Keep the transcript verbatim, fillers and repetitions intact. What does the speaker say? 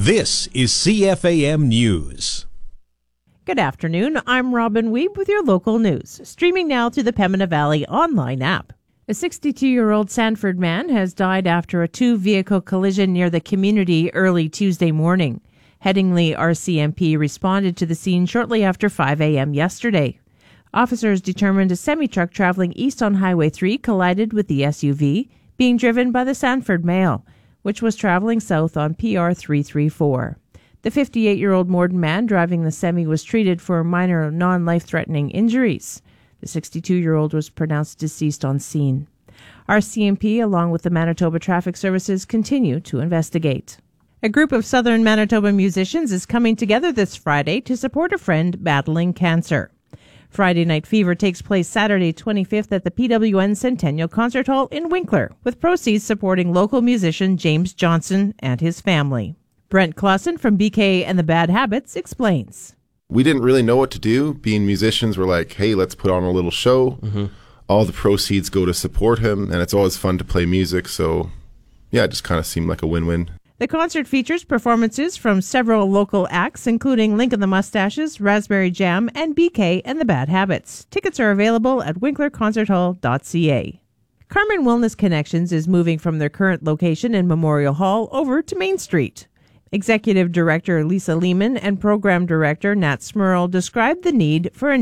This is C F A M News. Good afternoon. I'm Robin Weeb with your local news. Streaming now through the Pembina Valley online app. A sixty-two-year-old Sanford man has died after a two-vehicle collision near the community early Tuesday morning. Headingley R C M P responded to the scene shortly after five a.m. yesterday. Officers determined a semi-truck traveling east on Highway three collided with the S U V, being driven by the Sanford Mail, which was traveling south on P R three thirty-four. The fifty-eight-year-old Morden man driving the semi was treated for minor non-life-threatening injuries. The sixty-two-year-old was pronounced deceased on scene. R C M P, along with the Manitoba Traffic Services, continue to investigate. A group of southern Manitoba musicians is coming together this Friday to support a friend battling cancer. Friday Night Fever takes place Saturday twenty-fifth at the P W N Centennial Concert Hall in Winkler, with proceeds supporting local musician James Johnson and his family. Brent Clausen from B K and the Bad Habits explains. We didn't really know what to do. Being musicians, we're like, hey, let's put on a little show. Mm-hmm. All the proceeds go to support him, and it's always fun to play music. So, yeah, it just kind of seemed like a win-win. The concert features performances from several local acts, including Link and the Mustaches, Raspberry Jam, and B K and the Bad Habits. Tickets are available at winkler concert hall dot c a. Carmen Wellness Connections is moving from their current location in Memorial Hall over to Main Street. Executive Director Lisa Lehman and Program Director Nat Smurl described the need for a